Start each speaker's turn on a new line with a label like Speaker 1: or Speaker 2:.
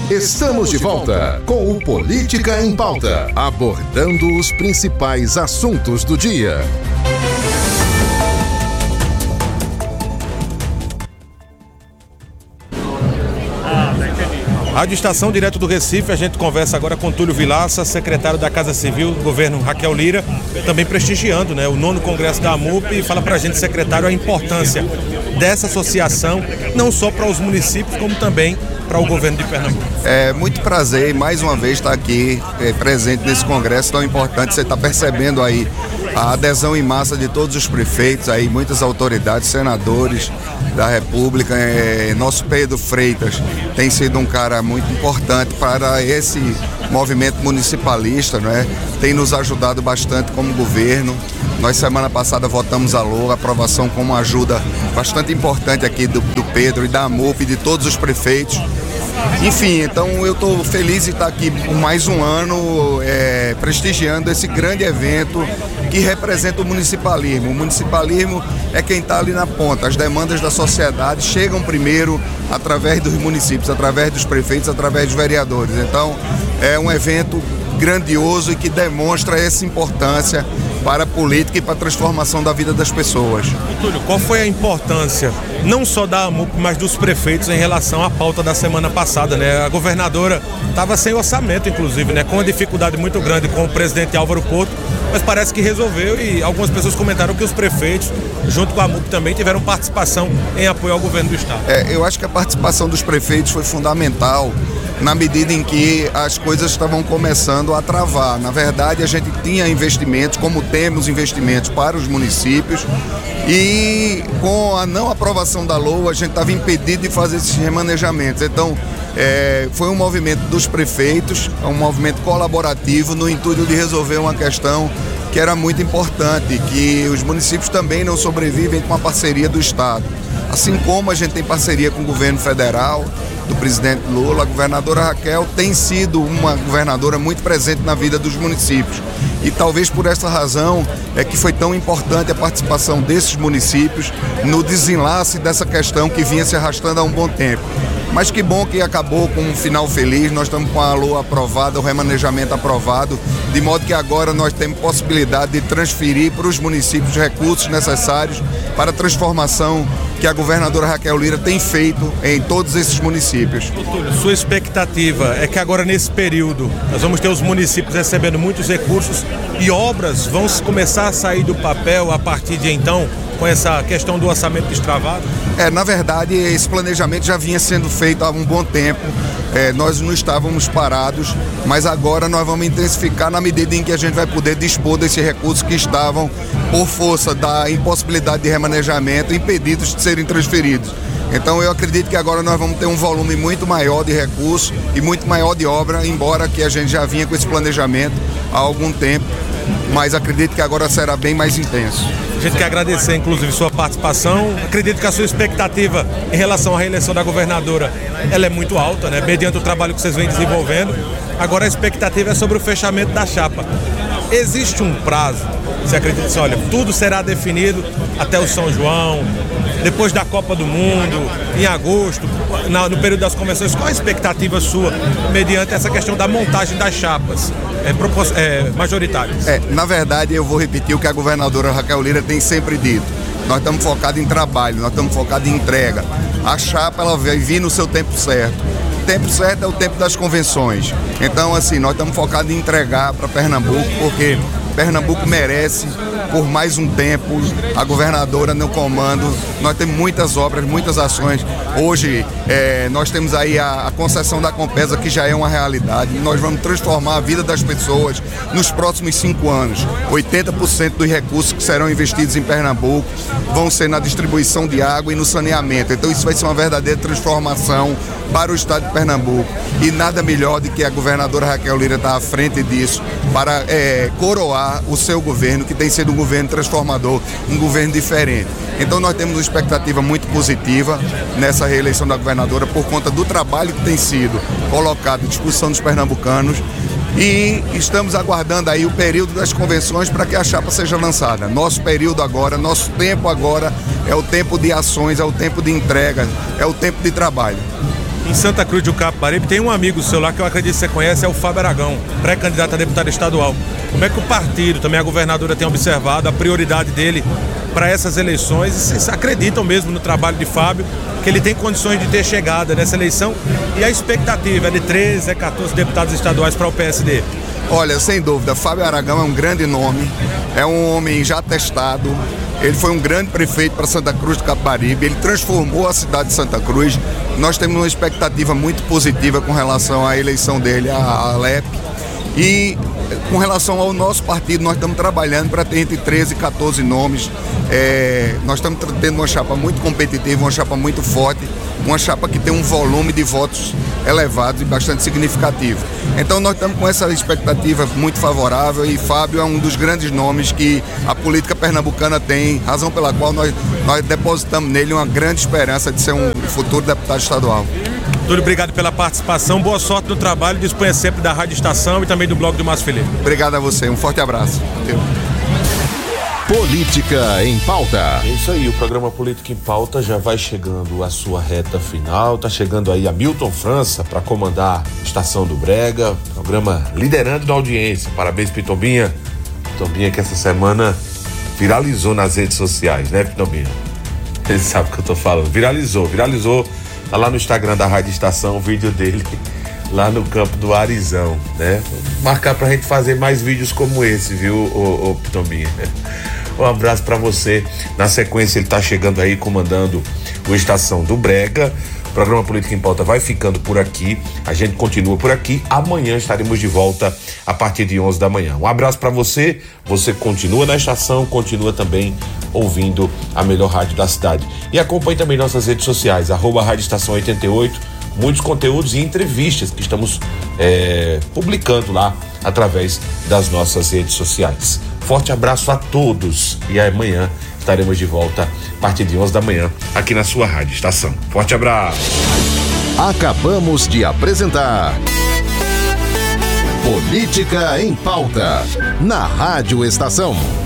Speaker 1: Estamos de volta com o Política em Pauta, abordando os principais assuntos do dia.
Speaker 2: Rádio Estação, direto do Recife, a gente conversa agora com Túlio Vilaça, secretário da Casa Civil do governo Raquel Lira, também prestigiando, o 9º Congresso da AMUP, e fala pra gente, secretário, a importância dessa associação, não só para os municípios, como também para o governo de Pernambuco.
Speaker 3: É muito prazer, mais uma vez, estar aqui presente nesse congresso tão importante. Você está percebendo aí a adesão em massa de todos os prefeitos, aí, muitas autoridades, senadores da República. Nosso Pedro Freitas tem sido um cara muito importante para esse movimento municipalista, né? Tem nos ajudado bastante como governo. Nós, semana passada, votamos a LOA, aprovação com uma ajuda bastante importante aqui do Pedro e da AMUP e de todos os prefeitos. Enfim, então eu estou feliz de estar aqui por mais um ano prestigiando esse grande evento que representa o municipalismo. O municipalismo é quem está ali na ponta. As demandas da sociedade chegam primeiro através dos municípios, através dos prefeitos, através dos vereadores. Então é um evento grandioso e que demonstra essa importância para a política e para a transformação da vida das pessoas.
Speaker 2: Túlio, qual foi a importância, não só da AMUP, mas dos prefeitos em relação à pauta da semana passada, né? A governadora estava sem orçamento, inclusive, né? Com uma dificuldade muito grande com o presidente Álvaro Couto, mas parece que resolveu, e algumas pessoas comentaram que os prefeitos, junto com a AMUP, também tiveram participação em apoio ao governo do estado.
Speaker 3: Eu acho que a participação dos prefeitos foi fundamental na medida em que as coisas estavam começando a travar. Na verdade, a gente tinha investimentos, como temos investimentos para os municípios, e com a não aprovação da LOA, a gente estava impedido de fazer esses remanejamentos. Então, foi um movimento dos prefeitos, um movimento colaborativo no intuito de resolver uma questão que era muito importante, que os municípios também não sobrevivem com a parceria do Estado. Assim como a gente tem parceria com o governo federal, do presidente Lula, a governadora Raquel tem sido uma governadora muito presente na vida dos municípios. E talvez por essa razão é que foi tão importante a participação desses municípios no desenlace dessa questão que vinha se arrastando há um bom tempo. Mas que bom que acabou com um final feliz. Nós estamos com a LOA aprovada, o remanejamento aprovado, de modo que agora nós temos possibilidade de transferir para os municípios recursos necessários para a transformação que a governadora Raquel Lira tem feito em todos esses municípios.
Speaker 2: Túlio, sua expectativa é que agora, nesse período, nós vamos ter os municípios recebendo muitos recursos e obras vão começar a sair do papel a partir de então, com essa questão do orçamento destravado?
Speaker 3: Na verdade, esse planejamento já vinha sendo feito há um bom tempo. Nós não estávamos parados, mas agora nós vamos intensificar na medida em que a gente vai poder dispor desses recursos que estavam, por força da impossibilidade de remanejamento, impedidos de serem transferidos. Então eu acredito que agora nós vamos ter um volume muito maior de recursos e muito maior de obra, embora que a gente já vinha com esse planejamento há algum tempo, mas acredito que agora será bem mais intenso.
Speaker 2: A gente quer agradecer, inclusive, sua participação. Acredito que a sua expectativa em relação à reeleição da governadora, ela é muito alta, né? Mediante o trabalho que vocês vêm desenvolvendo. Agora a expectativa é sobre o fechamento da chapa. Existe um prazo? Você acredita assim, olha, tudo será definido até o São João, depois da Copa do Mundo, em agosto, no período das convenções. Qual a expectativa sua mediante essa questão da montagem das chapas majoritárias?
Speaker 3: Na verdade, eu vou repetir o que a governadora Raquel Lira tem sempre dito. Nós estamos focados em trabalho, nós estamos focados em entrega. A chapa, ela vai vir no seu tempo certo. O tempo certo é o tempo das convenções. Então, assim, nós estamos focados em entregar para Pernambuco, porque Pernambuco merece, por mais um tempo, a governadora no comando. Nós temos muitas obras, muitas ações. Hoje, nós temos aí a concessão da Compesa, que já é uma realidade. Nós vamos transformar a vida das pessoas nos próximos 5 anos. 80% dos recursos que serão investidos em Pernambuco vão ser na distribuição de água e no saneamento. Então, isso vai ser uma verdadeira transformação para o estado de Pernambuco. E nada melhor do que a governadora Raquel Lira estar à frente disso para coroar o seu governo, que tem sido um governo transformador, um governo diferente. Então nós temos uma expectativa muito positiva nessa reeleição da governadora por conta do trabalho que tem sido colocado à disposição dos pernambucanos, e estamos aguardando aí o período das convenções para que a chapa seja lançada. Nosso período agora, nosso tempo agora é o tempo de ações, é o tempo de entrega, é o tempo de trabalho.
Speaker 2: Em Santa Cruz do Capibaribe tem um amigo seu lá que eu acredito que você conhece, é o Fábio Aragão, pré-candidato a deputado estadual. Como é que o partido, também a governadora, tem observado a prioridade dele para essas eleições? E vocês acreditam mesmo no trabalho de Fábio, que ele tem condições de ter chegada nessa eleição? E a expectativa é de 13, 14 deputados estaduais para o PSD?
Speaker 3: Olha, sem dúvida, Fábio Aragão é um grande nome, é um homem já testado. Ele foi um grande prefeito para Santa Cruz do Capibaribe, ele transformou a cidade de Santa Cruz. Nós temos uma expectativa muito positiva com relação à eleição dele, à Alep. E com relação ao nosso partido, nós estamos trabalhando para ter entre 13 e 14 nomes. Nós estamos tendo uma chapa muito competitiva, uma chapa muito forte, uma chapa que tem um volume de votos elevado e bastante significativo. Então nós estamos com essa expectativa muito favorável e Fábio é um dos grandes nomes que a política pernambucana tem, razão pela qual nós depositamos nele uma grande esperança de ser um futuro deputado estadual.
Speaker 2: Túlio, obrigado pela participação, boa sorte no trabalho, disponha sempre da Rádio Estação e também do blog do Márcio Felipe.
Speaker 3: Obrigado a você, um forte abraço.
Speaker 1: Política em Pauta.
Speaker 4: É isso aí, o programa Política em Pauta já vai chegando à sua reta final, tá chegando aí a Milton França para comandar a Estação do Brega, programa liderando na audiência. Parabéns, Pitombinha. Pitombinha que essa semana viralizou nas redes sociais, né, Pitombinha? Ele sabe o que eu tô falando, viralizou, tá lá no Instagram da Rádio Estação o vídeo dele lá no campo do Arizão, né? Vou marcar pra gente fazer mais vídeos como esse, viu, ô Pitombinha? Um abraço pra você. Na sequência ele tá chegando aí comandando o Estação do Brega. O programa Política em Pauta vai ficando por aqui. A gente continua por aqui. Amanhã estaremos de volta a partir de 11 da manhã. Um abraço pra você. Você continua na estação, continua também ouvindo a melhor rádio da cidade. E acompanhe também nossas redes sociais, @Rádio Estação 88. Muitos conteúdos e entrevistas que estamos publicando lá através das nossas redes sociais. Forte abraço a todos e amanhã estaremos de volta a partir de 11 da manhã aqui na sua Rádio Estação. Forte abraço.
Speaker 1: Acabamos de apresentar Política em Pauta na Rádio Estação.